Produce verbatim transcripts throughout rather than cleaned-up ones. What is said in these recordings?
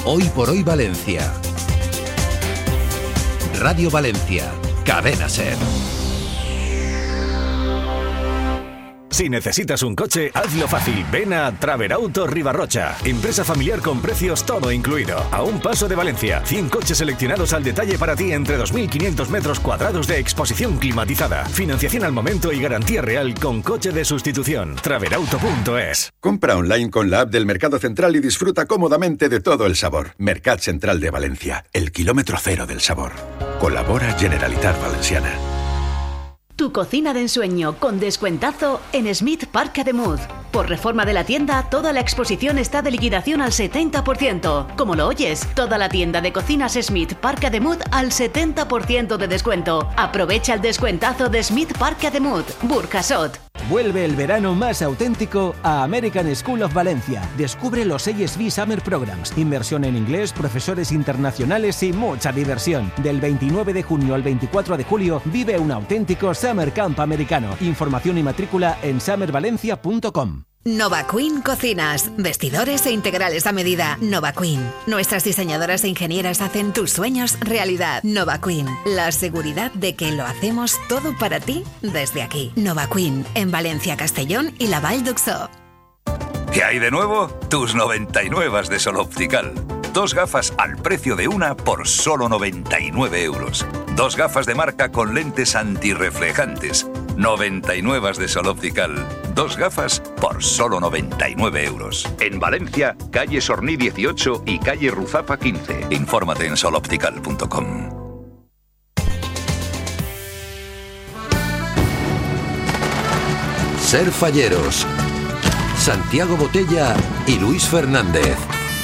Hoy por Hoy Valencia. Radio Valencia, Cadena SER. Si necesitas un coche, hazlo fácil. Ven a Traverauto Ribarrocha. Empresa familiar con precios todo incluido. A un paso de Valencia. cien coches seleccionados al detalle para ti entre dos mil quinientos metros cuadrados de exposición climatizada. Financiación al momento y garantía real con coche de sustitución. Traverauto punto es. Compra online con la app del Mercado Central y disfruta cómodamente de todo el sabor. Mercat Central de Valencia. El kilómetro cero del sabor. Colabora Generalitat Valenciana. Tu cocina de ensueño con descuentazo en Smith Parc Ademuz. Por reforma de la tienda, toda la exposición está de liquidación al setenta por ciento. Como lo oyes, toda la tienda de cocinas Smith Parc Ademuz al setenta por ciento de descuento. Aprovecha el descuentazo de Smith Parc Ademuz, Burjasot. Vuelve el verano más auténtico a American School of Valencia. Descubre los A S B Summer Programs, inversión en inglés, profesores internacionales y mucha diversión. Del veintinueve de junio al veinticuatro de julio vive un auténtico Summer Camp americano. Información y matrícula en summer valencia punto com. Nova Queen Cocinas, vestidores e integrales a medida. Nova Queen. Nuestras diseñadoras e ingenieras hacen tus sueños realidad. Nova Queen, la seguridad de que lo hacemos todo para ti desde aquí. Nova Queen, en Valencia, Castellón y la Vall d'Uxó. ¿Qué hay de nuevo? Tus noventa y nueve de Sol Optical. Dos gafas al precio de una por solo noventa y nueve euros. Dos gafas de marca con lentes antirreflejantes. noventa y nueve de Sol Optical. Dos gafas por solo noventa y nueve euros. En Valencia, calle Sorní dieciocho y calle Ruzafa quince. Infórmate en sol optical punto com. Ser Falleros. Santiago Botella y Luis Fernández.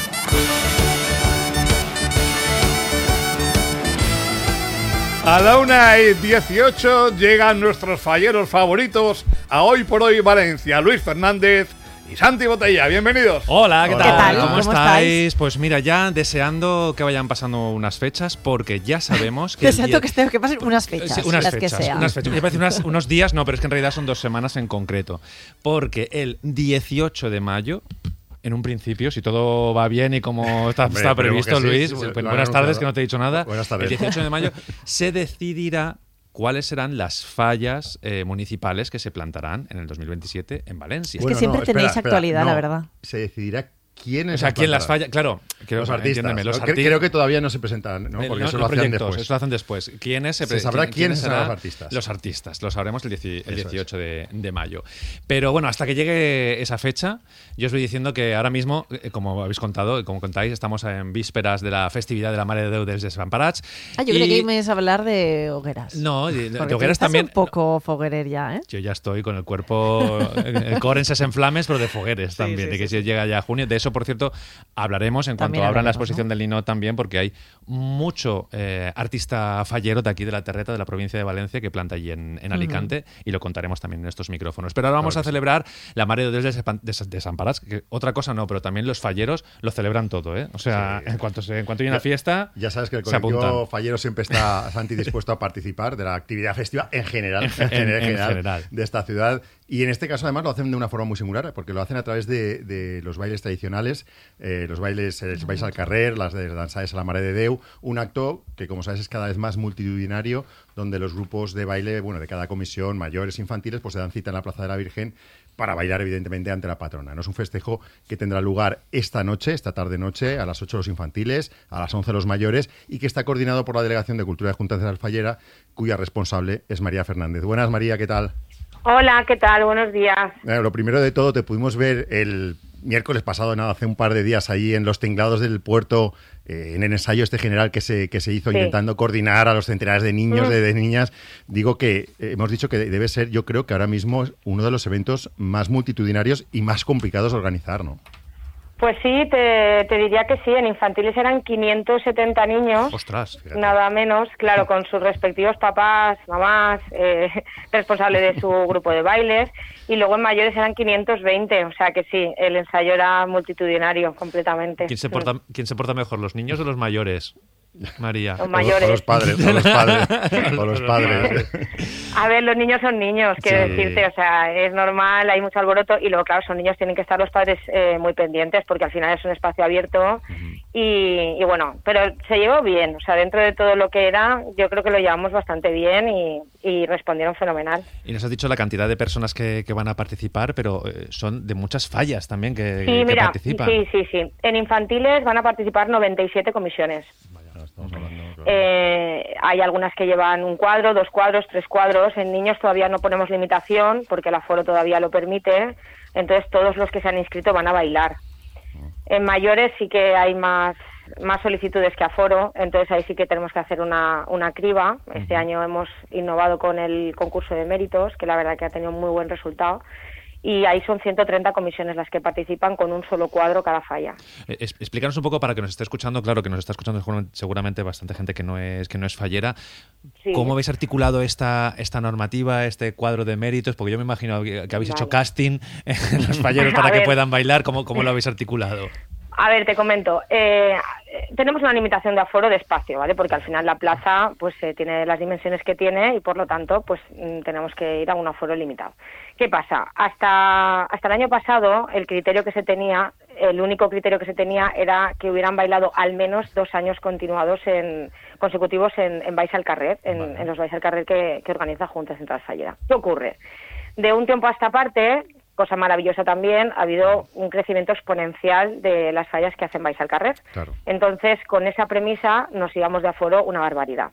A la una y dieciocho llegan nuestros falleros favoritos a Hoy por Hoy Valencia, Luis Fernández y Santi Botella. Bienvenidos. Hola, ¿qué tal? ¿Qué tal? ¿Cómo, ¿Cómo estáis? estáis? Pues mira, ya deseando que vayan pasando unas fechas, porque ya sabemos que... Deseando día... que, que pasen unas fechas, sí, unas las fechas, que sean. Unas fechas. Me parece unas, unos días, no, pero es que en realidad son dos semanas en concreto. Porque el dieciocho de mayo... En un principio, si todo va bien y como está, Hombre, está previsto, sí, Luis, sí, sí, pues, lo buenas tardes, anunciado. que no te he dicho nada. Buenas tardes. El dieciocho de mayo se decidirá cuáles serán las fallas eh, municipales que se plantarán en el dos mil veintisiete en Valencia. Es que bueno, siempre no, tenéis espera, actualidad, espera, la no, verdad. Se decidirá quién es. O sea, quién las falla, claro. Creo, los artistas. Entiéndeme, los arti- creo que todavía no se presentan, ¿no? Porque no, eso no lo hacen proyectos, después. Eso lo hacen después. ¿Quiénes se, se sabrá quién, quiénes serán serán los artistas. Los artistas. Lo sabremos el, dieci, el dieciocho de, de mayo. Pero bueno, hasta que llegue esa fecha, yo os voy diciendo que ahora mismo, como habéis contado, como contáis, estamos en vísperas de la festividad de la Mare de Déu dels Desemparats. Ah, yo y... creía que ibas a hablar de hogueras. No, de, Porque de hogueras también. un poco foguerer ya, ¿eh? Yo ya estoy con el cuerpo, el core en ses en flames, pero de fogueres sí, también, sí, de que sí. Si llega ya junio. De eso, por cierto, hablaremos en cuanto También abran la hablaremos, exposición ¿no? del Linot también, porque hay mucho eh, artista fallero de aquí de la Terreta, de la provincia de Valencia, que planta allí en, en Alicante, uh-huh. y lo contaremos también en estos micrófonos. Pero ahora vamos claro a celebrar sí. la Mare de Déu dels Desemparats, que otra cosa no, pero también los falleros lo celebran todo, ¿eh? O sea, sí. en cuanto se, en cuanto hay una fiesta, ya sabes que el se colectivo apuntan. fallero siempre está, Santi, dispuesto a participar de la actividad festiva en general, en, en, en, en general, general de esta ciudad. Y en este caso, además, lo hacen de una forma muy singular, porque lo hacen a través de, de los bailes tradicionales, eh, los bailes, eh, bailes al carrer, las de danzades a la Mare de Déu, un acto que, como sabes, es cada vez más multitudinario, donde los grupos de baile, bueno, de cada comisión, mayores, infantiles, pues se dan cita en la Plaza de la Virgen para bailar, evidentemente, ante la patrona. No es un festejo que tendrá lugar esta noche, esta tarde-noche, a las ocho los infantiles, a las once los mayores, y que está coordinado por la Delegación de Cultura de Junta Central Fallera, cuya responsable es María Fernández. Buenas, María, ¿qué tal? Hola, ¿qué tal? Buenos días. Bueno, lo primero de todo, te pudimos ver el miércoles pasado, nada, hace un par de días, ahí en los tinglados del puerto, eh, en el ensayo este general que se, que se hizo sí. intentando coordinar a los centenares de niños, mm. de, de niñas. Digo que eh, hemos dicho que debe ser, yo creo que ahora mismo es uno de los eventos más multitudinarios y más complicados de organizar, ¿no? Pues sí, te, te diría que sí. En infantiles eran quinientos setenta niños. Ostras, fíjate. Nada menos, claro, con sus respectivos papás, mamás, eh, responsable de su grupo de bailes. Y luego en mayores eran quinientos veinte. O sea que sí, el ensayo era multitudinario completamente. ¿Quién se porta, ¿quién se porta mejor, los niños o los mayores? María. Los mayores. O los padres, o los padres. O los padres. A ver, los niños son niños, quiero Sí. decirte, o sea, es normal, hay mucho alboroto y luego, claro, son niños, tienen que estar los padres eh, muy pendientes porque al final es un espacio abierto uh-huh. Y, y bueno, pero se llevó bien, o sea, dentro de todo lo que era, yo creo que lo llevamos bastante bien y, y respondieron fenomenal. Y nos has dicho la cantidad de personas que, que van a participar, pero eh, son de muchas fallas también que, sí, que mira, participan. Sí, sí, sí. En infantiles van a participar noventa y siete comisiones. Vaya, estamos hablando, claro. eh, hay algunas que llevan un cuadro, dos cuadros, tres cuadros. En niños todavía no ponemos limitación porque el aforo todavía lo permite. Entonces todos los que se han inscrito van a bailar. En mayores sí que hay más más solicitudes que aforo, entonces ahí sí que tenemos que hacer una, una criba. Este uh-huh. año hemos innovado con el concurso de méritos, que la verdad que ha tenido muy buen resultado. Y ahí son ciento treinta comisiones las que participan con un solo cuadro cada falla. Eh, explícanos un poco para que nos esté escuchando, claro que nos está escuchando seguramente bastante gente que no es que no es fallera. Sí. ¿Cómo habéis articulado esta esta normativa, este cuadro de méritos? Porque yo me imagino que habéis vale. hecho casting en los falleros para que puedan bailar. ¿Cómo, cómo lo habéis articulado? A ver, te comento. Eh, tenemos una limitación de aforo de espacio, ¿vale? Porque al final la plaza pues eh, tiene las dimensiones que tiene y por lo tanto pues mm, tenemos que ir a un aforo limitado. ¿Qué pasa? Hasta hasta el año pasado el criterio que se tenía, el único criterio que se tenía era que hubieran bailado al menos dos años continuados en consecutivos en, en Baix al Carrer, en, vale. en los Baix al Carrer que, que organiza Junta Central Fallera. ¿Qué ocurre? De un tiempo a esta parte, cosa maravillosa también, ha habido un crecimiento exponencial de las fallas que hacen Baix al Carrer. Claro. Entonces, con esa premisa nos íbamos de aforo una barbaridad.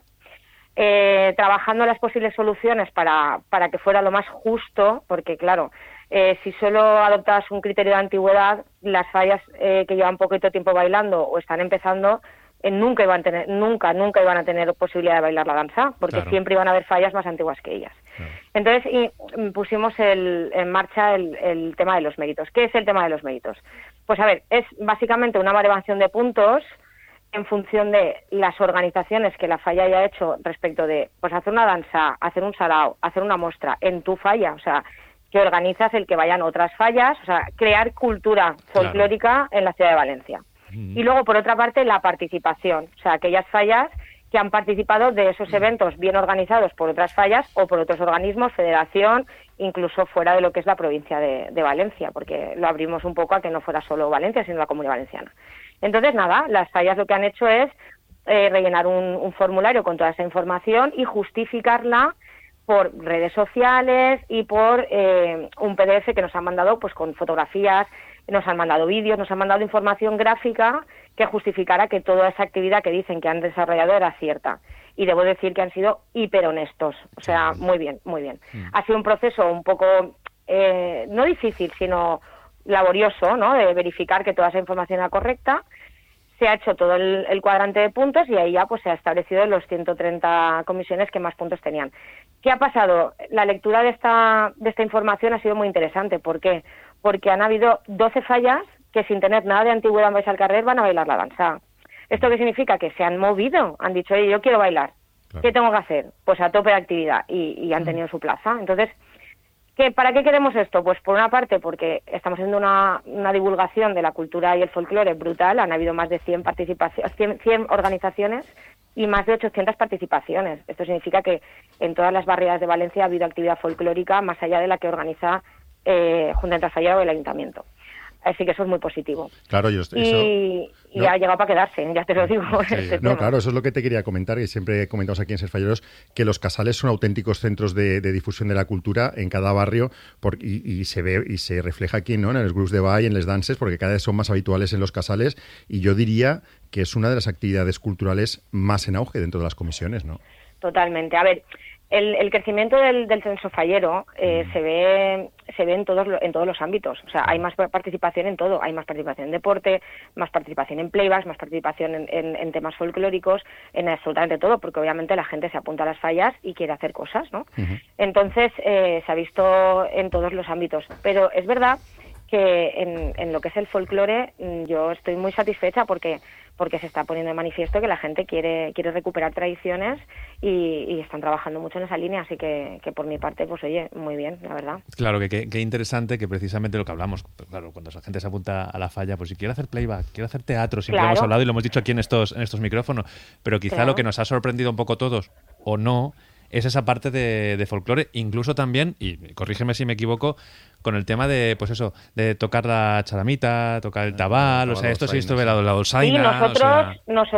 Eh, trabajando las posibles soluciones para, para que fuera lo más justo, porque claro, eh, si solo adoptas un criterio de antigüedad, las fallas eh, que llevan poquito tiempo bailando o están empezando, eh, nunca iban a tener, nunca, nunca iban a tener posibilidad de bailar la danza, porque claro. siempre iban a haber fallas más antiguas que ellas. Claro. Entonces y, pusimos el, en marcha el, el tema de los méritos. ¿Qué es el tema de los méritos? Pues a ver, es básicamente una baremación de puntos en función de las organizaciones que la falla haya hecho respecto de pues hacer una danza, hacer un sarao, hacer una muestra en tu falla, o sea, que organizas el que vayan otras fallas, o sea, crear cultura folclórica claro. en la ciudad de Valencia. Mm. Y luego, por otra parte, la participación, o sea, aquellas fallas que han participado de esos eventos bien organizados por otras fallas o por otros organismos, federación, incluso fuera de lo que es la provincia de, de Valencia, porque lo abrimos un poco a que no fuera solo Valencia, sino la Comunidad Valenciana. Entonces, nada, las fallas lo que han hecho es eh, rellenar un, un formulario con toda esa información y justificarla por redes sociales y por eh, un P D F que nos han mandado pues con fotografías, nos han mandado vídeos, nos han mandado información gráfica que justificara que toda esa actividad que dicen que han desarrollado era cierta. Y debo decir que han sido hiper honestos, o sea, muy bien, muy bien. Ha sido un proceso un poco, eh, no difícil, sino laborioso, ¿no?, de verificar que toda esa información era correcta. Se ha hecho todo el, el cuadrante de puntos y ahí ya pues se ha establecido los ciento treinta comisiones que más puntos tenían. ¿Qué ha pasado? La lectura de esta, de esta información ha sido muy interesante. ¿Por qué? Porque han habido doce fallas que sin tener nada de antigüedad en Baix al Carrer van a bailar la danza. ¿Esto qué significa? Que se han movido, han dicho, oye, yo quiero bailar. Claro. ¿Qué tengo que hacer? Pues a tope de actividad y, y han tenido su plaza. Entonces, ¿qué, ¿para qué queremos esto? Pues por una parte porque estamos haciendo una, una divulgación de la cultura y el folclore brutal. Han habido más de cien, participaciones, cien, cien organizaciones y más de ochocientas participaciones. Esto significa que en todas las barriadas de Valencia ha habido actividad folclórica más allá de la que organiza eh, Junta Central Fallera o el Ayuntamiento. Así que eso es muy positivo. Claro, yo eso, y, y no. ha llegado para quedarse, ya te lo digo. Sí, este no, tema. claro, eso es lo que te quería comentar, y siempre comentamos aquí en Ser Falleros, que los casales son auténticos centros de, de difusión de la cultura en cada barrio, por, y, y se ve y se refleja aquí, ¿no?, en los grupos de ball, en les danses, porque cada vez son más habituales en los casales, y yo diría que es una de las actividades culturales más en auge dentro de las comisiones, ¿no? Totalmente. A ver, el, el crecimiento del, del censo fallero eh, mm. se ve se ve en todos en todos los ámbitos. O sea, hay más participación en todo. Hay más participación en deporte, más participación en playbacks, más participación en, en, en temas folclóricos, en absolutamente todo, porque obviamente la gente se apunta a las fallas y quiere hacer cosas, ¿no? Uh-huh. Entonces, eh, se ha visto en todos los ámbitos. Pero es verdad que en, en lo que es el folclore yo estoy muy satisfecha porque porque se está poniendo de manifiesto que la gente quiere quiere recuperar tradiciones y, y están trabajando mucho en esa línea, así que, que por mi parte, pues oye, muy bien, la verdad. Claro, que qué interesante que precisamente lo que hablamos, pues, claro, cuando la gente se apunta a la falla, pues si quiere hacer playback, quiere hacer teatro, siempre claro. hemos hablado y lo hemos dicho aquí en estos, en estos micrófonos, pero quizá claro. lo que nos ha sorprendido un poco todos, o no, es esa parte de, de folclore, incluso también, y corrígeme si me equivoco, con el tema de, pues eso, de tocar la charamita, tocar el tabal, o sea, esto sí, esto de la, la dolzaina. Sí, nosotros, o sea... nosotros